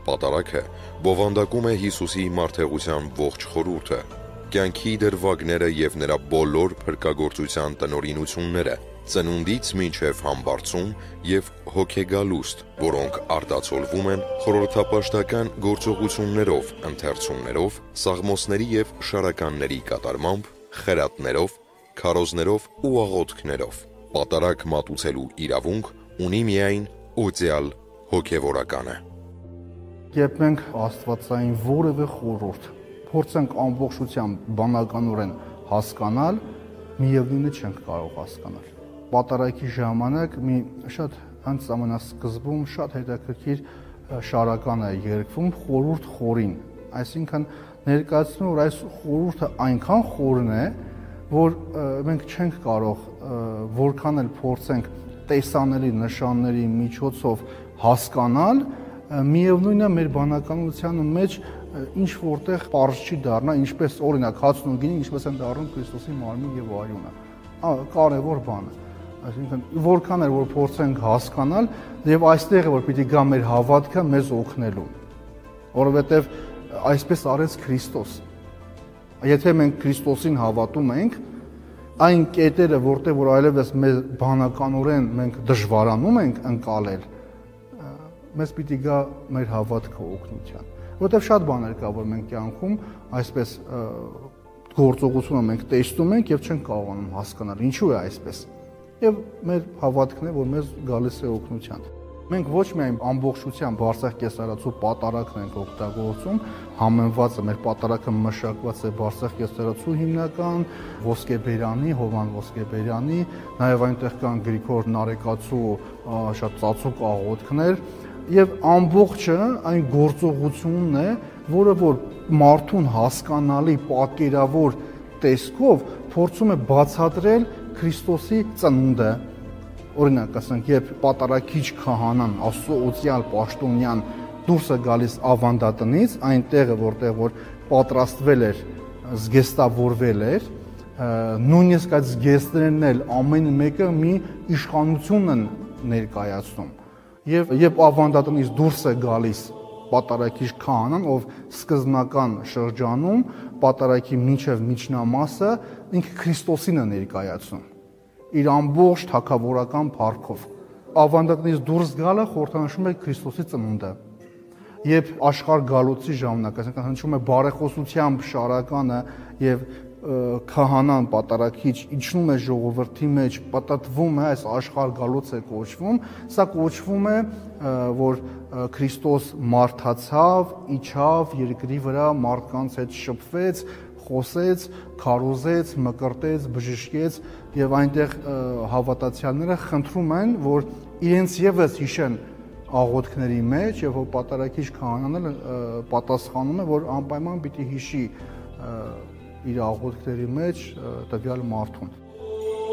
Պատարագը բովանդակում է Հիսուսի մարդեղության ողջ խորհուրդը, կյանքի դրվագները և նրա բոլոր փրկagorցության տնօրինությունները, ծնունդից մինչև համբարձում և հոգեգալուստ, որոնք արտացոլվում են խորհրդապաշտական գործողություններով, ընթերցումներով, սաղմոսների և շարականների կատարմամբ, խրատներով, քարոզներով ու աղոթքներով։ Պատարագ մատուցելու իրավունք ունի միայն օծյալ հոգևորականը։ Երբ մենք աստվածային որևէ խորհուրդ փորձենք ամբողջությամբ բանականորեն հասկանալ, միևնույնն է չենք կարող հասկանալ։ Պատարագի ժամանակ մի շատ հենց ամենասկզբում շատ հետաքրքիր շարական է երգվում խորհուրդ խորին, այսինքն ներկայացնում որ այս խորհուրդը այնքան խորն է, որ մենք չենք կարող որքան էլ փորձենք տեսանելի նշանների միջոցով հասկանալ, միևնույնն է մեր բանականության մեջ ինչ որտեղ պարզ չի դառնա, ինչպես օրինակ հացն ու գինին, ինչպես են դառնում Քրիստոսի մարմին եւ արյունը։ Կարևոր բան է։ Այսինքն որքան էլ որ փորձենք հասկանալ եւ այստեղ է որ պիտի գա մեր հավատքը մեզ օգնելու, որովհետեւ այսպես արեց Քրիստոս։ Եթե մենք Քրիստոսին հավատում ենք, այն կետերը, որտեղ որ այլևս մեր բանականորեն մենք դժվարանում ենք ընկալել, մեզ պիտի գա մեր հավատքը օգնության։ Որտեղ շատ բաներ կա, որ մենք կյանքում այսպես գործողությունը մենք տեսնում ենք եւ չենք կարողանում հասկանալ ինչու է այսպես։ Եվ մեր հավատքն է, որ մեզ գալիս է օգնության։ Մենք ոչ միայն ամբողջությամբ Բարսեղ կեսարացու պատարագն ենք օգտագործում, համեմված է մեր պատարագը մշակված է Բարսեղ կեսարացու հիմնական ոսկեբերանի, Հովան ոսկեբերանի, նաև այնտեղ կան Գրիգոր Նարեկացու շատ ծածուկ աղոթքներ, եւ ամբողջը այն գործողությունն է, որը որ մարդուն հասկանալի պատկերավոր տեսքով փորձում է բացատրել Քրիստոսի ծնունդը։ Օրինակ ասենք, երբ պատարագիչ քահանան Աստծո օծյալ պաշտոնյան դուրս է գալիս ավանդատնից, այնտեղը որտեղ որ պատրաստվել էր, զգեստավորվել էր, նույնիսկ այդ զգեստներն էլ ամեն մեկը մի իշխանություն են ներկայացնում։ Եվ երբ ավանդատնից դուրս է գալիս պատարագիչ քահանան, ով սկզբնական շրջանում պատարագի մինչև միջնամասը ինքը Քրիստոսին է ներկայացնում իր ամբողջ թագավորական փառքով։ Ավանդատնից դուրս գալը խորհրդանշում է Քրիստոսի ծնունդը։ Երբ աշխարհ գալոցի ժամանակ, այսինքն հնչում է բարեխոսությամբ շարականը եւ քահանան պատարագիչ իջնում է ժողովրդի մեջ, պատտվում է, այս աշխարհ գալոց է կոչվում, սա կոչվում է, որ Քրիստոս մարդացավ, իջավ երկրի վրա, մարդկանց հետ շփվեց, խոսեց, քարոզեց, մկրտեց, բժշկեց եւ այնտեղ հավատացյալները խնդրում են, որ իրենց եւս հիշեն աղոթքների մեջ եւ որ պատարագիչ քահանան պատասխանում է, որ անպայման պիտի հիշի իր աղոթքների մեջ տվյալ մարդուն։